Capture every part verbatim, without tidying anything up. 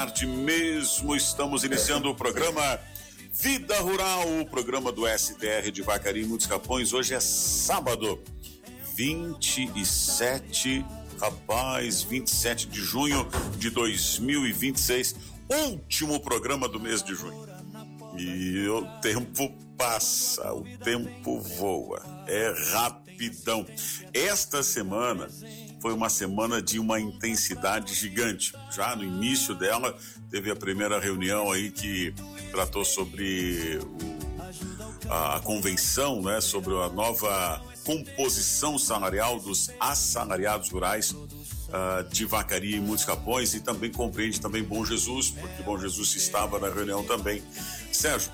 tarde mesmo. Estamos iniciando o programa Vida Rural, o programa do S D R de Vacaria e Muitos Capões. Hoje é sábado, vinte e sete, rapaz, vinte e sete de junho de dois mil e vinte e seis, último programa do mês de junho. E o tempo passa, o tempo voa, é rapidão. Esta semana foi uma semana de uma intensidade gigante. Já no início dela, teve a primeira reunião aí que tratou sobre o, a convenção, né, sobre a nova composição salarial dos assalariados rurais uh, de Vacaria e Muitos Capões, e também compreende também Bom Jesus, porque Bom Jesus estava na reunião também. Sérgio,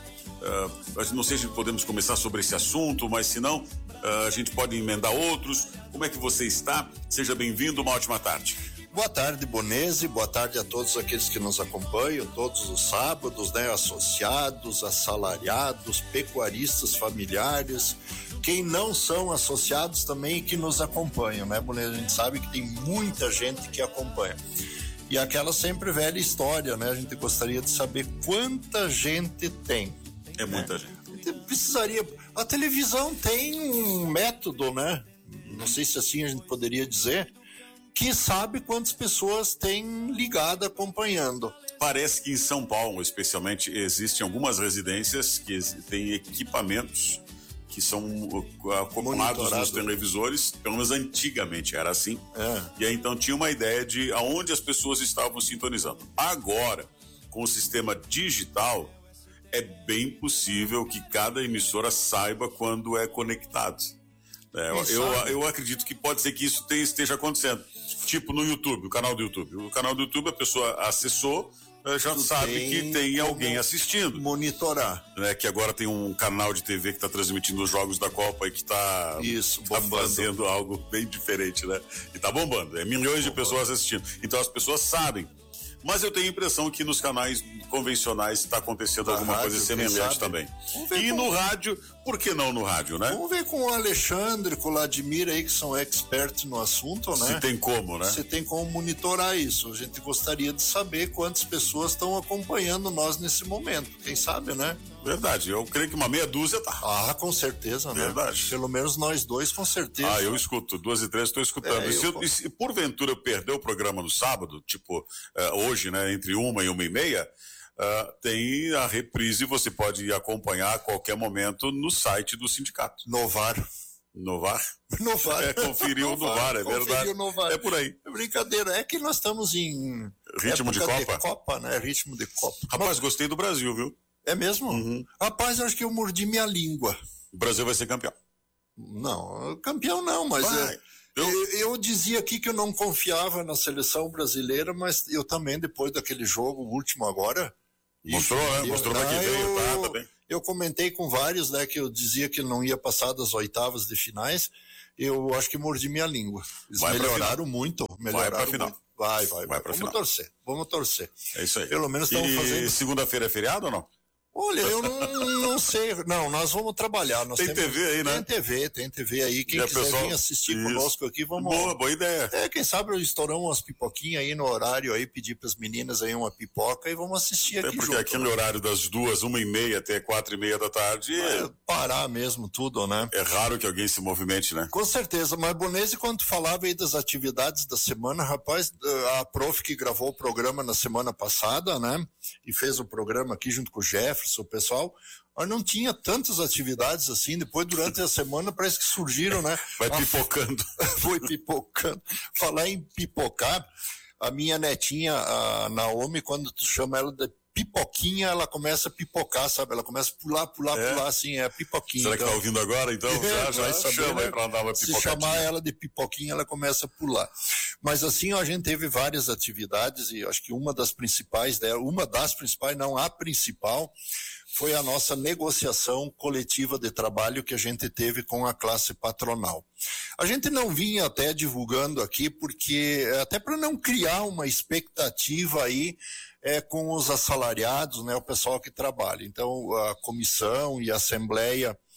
uh, não sei se podemos começar sobre esse assunto, mas se não, uh, a gente pode emendar outros. Como é que você está? Seja bem-vindo, uma ótima tarde. Boa tarde, Bonese, boa tarde a todos aqueles que nos acompanham todos os sábados, né? Associados, assalariados, pecuaristas familiares, quem não são associados também que nos acompanham, né, Bonese? A gente sabe que tem muita gente que acompanha. E aquela sempre velha história, né? A gente gostaria de saber quanta gente tem. É muita né? gente. A gente precisaria... A televisão tem um método, né? Não sei se assim a gente poderia dizer, que sabe quantas pessoas tem ligado acompanhando. Parece que em São Paulo, especialmente, existem algumas residências que têm equipamentos que são acoplados nos televisores, pelo menos antigamente era assim. É. E aí então tinha uma ideia de aonde as pessoas estavam sintonizando. Agora, com o sistema digital, é bem possível que cada emissora saiba quando é conectado. É, eu, eu acredito que pode ser que isso tenha, esteja acontecendo. Tipo no YouTube, o canal do YouTube. O canal do YouTube, a pessoa acessou, já tu sabe tem que tem alguém assistindo. Monitorar. Né, que agora tem um canal de T V que está transmitindo os jogos da Copa e que está tá fazendo algo bem diferente, né? E está bombando. É milhões de pessoas assistindo. Então as pessoas sabem. Mas eu tenho a impressão que nos canais convencionais está acontecendo Na alguma rádio, coisa semelhante também. E com... no rádio, por que não no rádio, né? Vamos ver com o Alexandre, com o Vladimir aí, que são experts no assunto, né? Se tem como, né? Se tem como monitorar isso. A gente gostaria de saber quantas pessoas estão acompanhando nós nesse momento. Quem sabe, né? Verdade, eu creio que uma meia dúzia tá. Ah, com certeza, né? Verdade. Pelo menos nós dois, com certeza. Ah, eu escuto, duas e três estou escutando. É, e, se eu, eu... e se porventura eu perder o programa no sábado, tipo, uh, hoje, né, entre uma e uma e meia, uh, tem a reprise, você pode acompanhar a qualquer momento no site do sindicato. Novar. Novar? Novar. É, conferiu o Novar, é verdade. Novar. É por aí. É brincadeira, é que nós estamos em... Ritmo de Copa? De Copa, né? Ritmo de Copa. Rapaz, Mas... gostei do Brasil, viu? É mesmo? Uhum. Rapaz, eu acho que eu mordi minha língua. O Brasil vai ser campeão. Não, campeão não, mas é, eu... Eu, eu dizia aqui que eu não confiava na seleção brasileira, mas eu também, depois daquele jogo, o último agora... Mostrou, né? Eu, Mostrou pra que veio, tá, tá bem. Eu comentei com vários, né, que eu dizia que não ia passar das oitavas de finais. Eu acho que mordi minha língua. Eles vai melhoraram muito. Melhoraram vai pra final. Muito. Vai, vai, vai. vai pra vamos final. torcer, vamos torcer. É isso aí. Pelo menos estamos e fazendo... segunda-feira é feriado ou não? Olha, eu não, não sei. Não, nós vamos trabalhar. Nós tem temos, T V aí, né? Tem T V, tem T V aí. Quem e quiser pessoal... vir assistir Isso. conosco aqui, vamos... Boa, boa ideia. É, quem sabe estouramos umas pipoquinhas aí no horário aí, pedir pras meninas aí uma pipoca e vamos assistir Até aqui porque junto. Porque aquele horário das duas, uma e meia até quatro e meia da tarde... É parar mesmo tudo, né? É raro que alguém se movimente, né? Com certeza, mas Bonese, quando tu falava aí das atividades da semana, rapaz, a prof que gravou o programa na semana passada, né? E fez o programa aqui junto com o Jefferson, o pessoal... Mas não tinha tantas atividades assim, depois durante a semana parece que surgiram, né? Vai pipocando. Foi pipocando. Falar em pipocar, a minha netinha, a Naomi, quando tu chama ela de pipoquinha, ela começa a pipocar, sabe? Ela começa a pular, pular, é. pular, assim, é pipoquinha. Será então... que tá ouvindo agora, então? É, já já chama aí pra dar uma Se chamar ela de pipoquinha, ela começa a pular. Mas assim, ó, a gente teve várias atividades e acho que uma das principais dela, uma das principais, não a principal, foi a nossa negociação coletiva de trabalho que a gente teve com a classe patronal. A gente não vinha até divulgando aqui porque, até para não criar uma expectativa aí é, com os assalariados, né, o pessoal que trabalha. Então, a comissão e a assembleia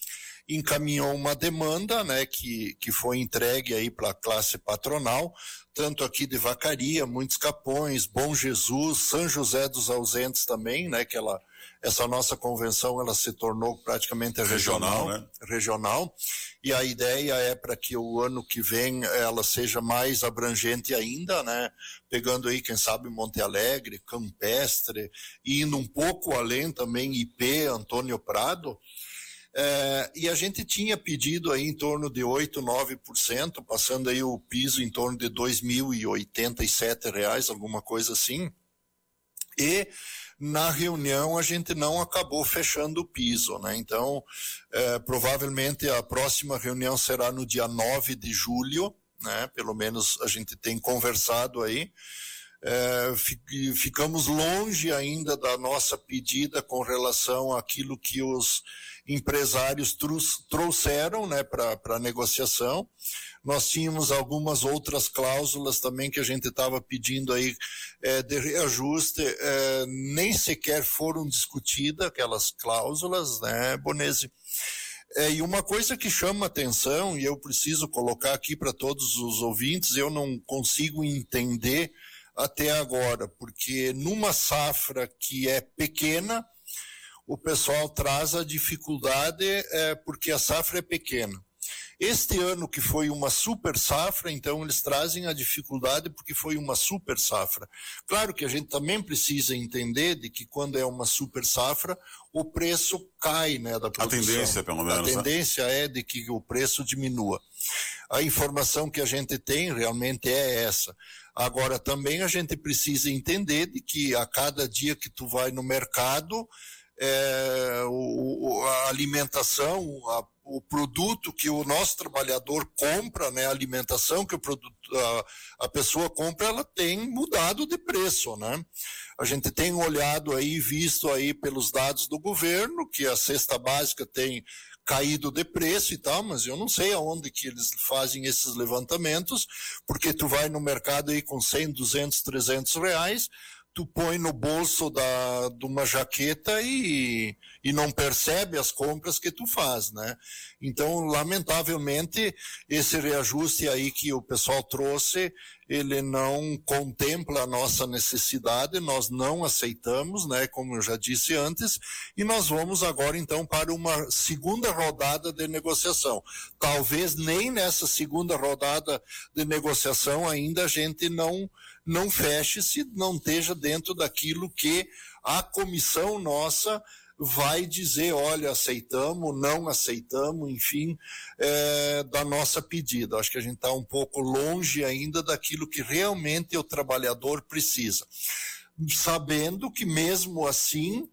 encaminhou uma demanda, né, que, que foi entregue aí para a classe patronal, tanto aqui de Vacaria, Muitos Capões, Bom Jesus, São José dos Ausentes também, né, que ela, essa nossa convenção ela se tornou praticamente regional, regional, né? regional, e a ideia é para que o ano que vem ela seja mais abrangente ainda, né, pegando aí, quem sabe, Monte Alegre, Campestre, e indo um pouco além também, I P, Antônio Prado. É, e a gente tinha pedido aí em torno de oito, nove por cento, passando aí o piso em torno de dois mil e oitenta e sete reais, alguma coisa assim. E na reunião a gente não acabou fechando o piso, né? Então, é, provavelmente a próxima reunião será no dia nove de julho, né? Pelo menos a gente tem conversado aí. É, ficamos longe ainda da nossa pedida com relação àquilo que os empresários trouxeram, né, para a negociação. Nós tínhamos algumas outras cláusulas também que a gente estava pedindo aí é, de reajuste, é, nem sequer foram discutidas aquelas cláusulas, né, Bonesi? É, e uma coisa que chama atenção, e eu preciso colocar aqui para todos os ouvintes, eu não consigo entender até agora, porque numa safra que é pequena, o pessoal traz a dificuldade é, porque a safra é pequena. Este ano que foi uma super safra, então eles trazem a dificuldade porque foi uma super safra. Claro que a gente também precisa entender de que quando é uma super safra, o preço cai, né, da produção. A tendência, pelo menos. A tendência né? é de que o preço diminua. A informação que a gente tem realmente é essa. Agora, também a gente precisa entender de que a cada dia que tu vai no mercado, é, o, a alimentação, a, o produto que o nosso trabalhador compra, né, a alimentação que o produto, a, a pessoa compra, ela tem mudado de preço, né? A gente tem olhado aí, visto aí pelos dados do governo, que a cesta básica tem caído de preço e tal, mas eu não sei aonde que eles fazem esses levantamentos, porque tu vai no mercado aí com cem, duzentos, trezentos reais, tu põe no bolso da, de uma jaqueta e, e não percebe as compras que tu faz, né? Então, lamentavelmente, esse reajuste aí que o pessoal trouxe, ele não contempla a nossa necessidade, nós não aceitamos, né? Como eu já disse antes, e nós vamos agora, então, para uma segunda rodada de negociação. Talvez nem nessa segunda rodada de negociação ainda a gente não não feche se não esteja dentro daquilo que a comissão nossa vai dizer, olha, aceitamos, não aceitamos, enfim, é, da nossa pedida. Acho que a gente está um pouco longe ainda daquilo que realmente o trabalhador precisa. Sabendo que mesmo assim,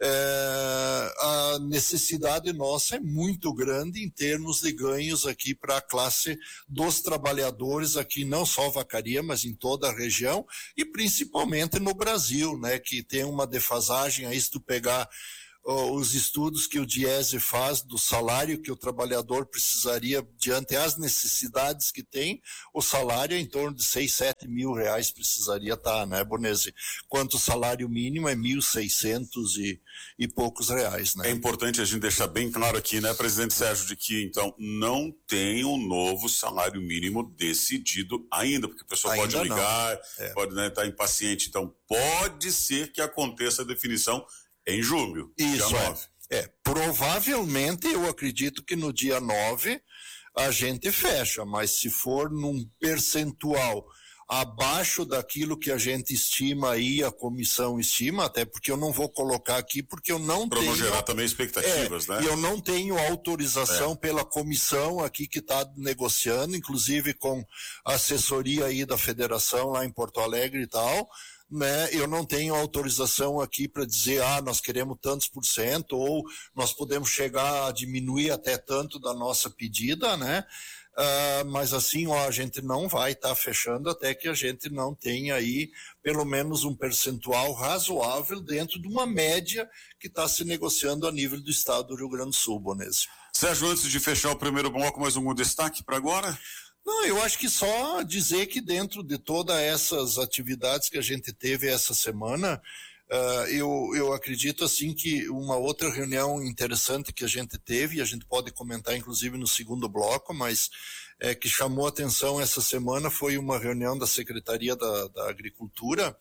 É, a necessidade nossa é muito grande em termos de ganhos aqui para a classe dos trabalhadores aqui, não só Vacaria, mas em toda a região e principalmente no Brasil, né, que tem uma defasagem aí se tu pegar uh, os estudos que o Diese faz do salário que o trabalhador precisaria diante as necessidades que tem, o salário é em torno de seis, sete mil reais precisaria estar, né, Bonesi? Quanto o salário mínimo é mil e seiscentos e e poucos reais, né? É importante a gente deixar bem claro aqui, né, presidente Sérgio, de que, então, não tem um novo salário mínimo decidido ainda, porque a pessoa ainda pode ligar, é. pode estar, né, tá impaciente, então pode ser que aconteça a definição em julho, Isso, dia nove. É. é, provavelmente eu acredito que no dia nove a gente fecha, mas se for num percentual abaixo daquilo que a gente estima aí, a comissão estima, até porque eu não vou colocar aqui, porque eu não pra tenho... Para não gerar também expectativas, é, né? E eu não tenho autorização é. pela comissão aqui que está negociando, inclusive com a assessoria aí da federação lá em Porto Alegre e tal, né? Eu não tenho autorização aqui para dizer, ah, nós queremos tantos por cento, ou nós podemos chegar a diminuir até tanto da nossa pedida, né? Uh, mas assim, ó, a gente não vai estar tá fechando até que a gente não tenha aí pelo menos um percentual razoável dentro de uma média que está se negociando a nível do estado do Rio Grande do Sul, Bonesi. Sérgio, antes de fechar o primeiro bloco, mais um destaque para agora? Não, eu acho que só dizer que dentro de todas essas atividades que a gente teve essa semana, Uh, eu, eu acredito assim que uma outra reunião interessante que a gente teve, e a gente pode comentar inclusive no segundo bloco, mas é, que chamou atenção essa semana foi uma reunião da Secretaria da, da Agricultura,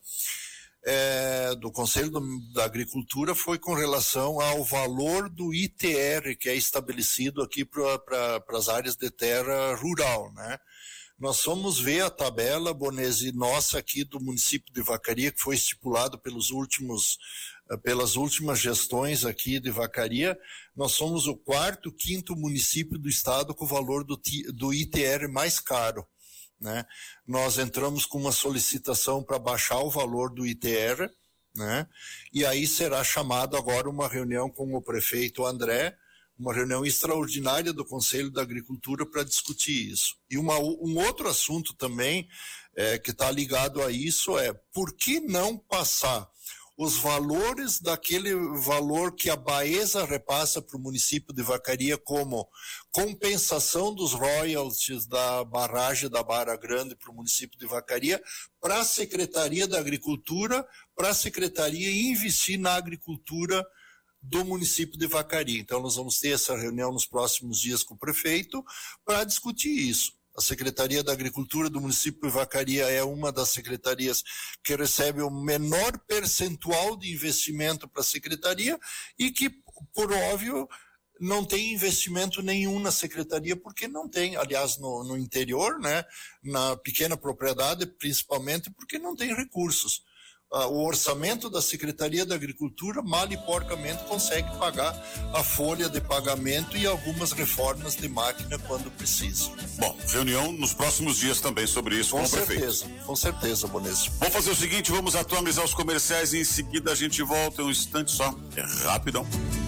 é, do Conselho do, da Agricultura, foi com relação ao valor do I T R que é estabelecido aqui para pra, as áreas de terra rural, né? Nós fomos ver a tabela, Bonesi, nossa aqui do município de Vacaria, que foi estipulado pelos últimos, pelas últimas gestões aqui de Vacaria. Nós somos o quarto, quinto município do estado com o valor do, do I T R mais caro, né? Nós entramos com uma solicitação para baixar o valor do I T R, né? E aí será chamado agora uma reunião com o prefeito André, uma reunião extraordinária do Conselho da Agricultura para discutir isso. E uma, um outro assunto também é, que está ligado a isso é por que não passar os valores daquele valor que a Baesa repassa para o município de Vacaria como compensação dos royalties da barragem da Barra Grande para o município de Vacaria, para a Secretaria da Agricultura, para a Secretaria investir na agricultura do município de Vacaria. Então nós vamos ter essa reunião nos próximos dias com o prefeito para discutir isso. A Secretaria da Agricultura do município de Vacaria é uma das secretarias que recebe o menor percentual de investimento para a secretaria e que, por óbvio, não tem investimento nenhum na secretaria, porque não tem, aliás, no, no interior, né, na pequena propriedade, principalmente porque não tem recursos. Uh, o orçamento da Secretaria da Agricultura mal e porcamente consegue pagar a folha de pagamento e algumas reformas de máquina quando precisa. Bom, reunião nos próximos dias também sobre isso com, com o prefeito. Com certeza, com certeza, Bonesi. Vamos fazer o seguinte, vamos atualizar os comerciais e em seguida a gente volta um instante só. É rapidão.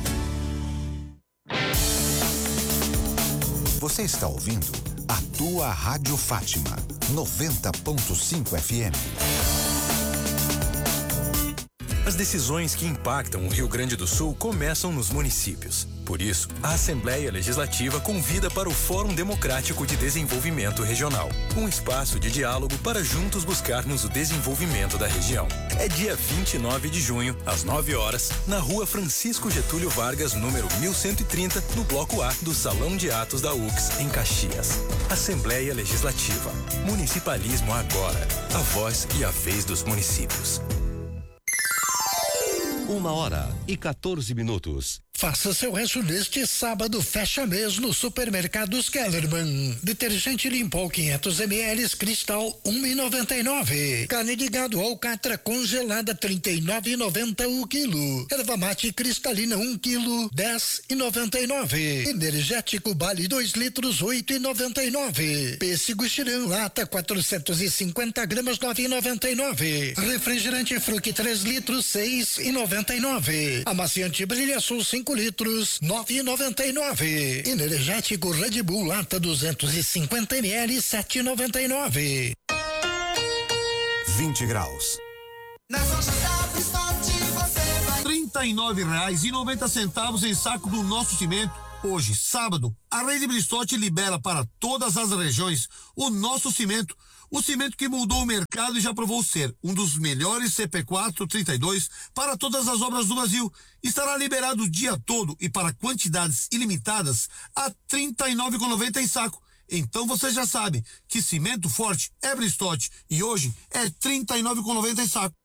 Você está ouvindo a tua Rádio Fátima, noventa ponto cinco F M. As decisões que impactam o Rio Grande do Sul começam nos municípios. Por isso, a Assembleia Legislativa convida para o Fórum Democrático de Desenvolvimento Regional, um espaço de diálogo para juntos buscarmos o desenvolvimento da região. É dia vinte e nove de junho, às nove horas, na Rua Francisco Getúlio Vargas, número mil cento e trinta, no Bloco A do Salão de Atos da U C S, em Caxias. Assembleia Legislativa. Municipalismo agora. A voz e a vez dos municípios. Uma hora e quatorze minutos. Faça seu rancho neste sábado, fecha mês no Supermercados Kellerman. Detergente Limpol quinhentos mililitros, Cristal um e noventa e nove. Carne de gado alcatra congelada trinta e nove e noventa o quilo. Erva mate cristalina um quilo, dez e noventa e nove. Energético Bali dois litros, oito e noventa e nove. Pêssego Xirã lata quatrocentos e cinquenta gramas, nove e noventa e nove. Refrigerante Fruc três litros, seis e noventa e nove. Amaciante Brilha Sul cinco litros, nove e noventa e nove. Energético Red Bull lata duzentos e cinquenta mililitros, sete e noventa e nove. vinte graus. trinta e nove reais e noventa centavos em saco do nosso cimento. Hoje, sábado, a Rede Bristotti libera para todas as regiões o nosso cimento. O cimento que mudou o mercado e já provou ser um dos melhores C P quatro trinta e dois para todas as obras do Brasil. Estará liberado o dia todo e para quantidades ilimitadas a trinta e nove reais e noventa centavos em saco. Então você já sabe que cimento forte é Bristotti e hoje é trinta e nove reais e noventa centavos em saco.